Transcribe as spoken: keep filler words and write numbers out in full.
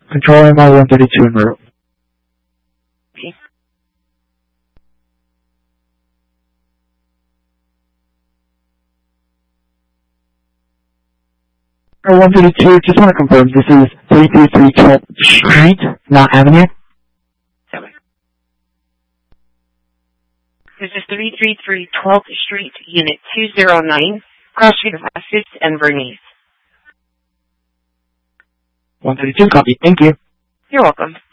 Control M R one thirty-two en route. Okay. M R one thirty-two, just want to confirm this is three three three twelfth Street, not Avenue? Seven. This is three three three twelfth Street, Unit two zero nine, cross street of Essex and Bernice. one thirty-two, copy. Thank you. You're welcome.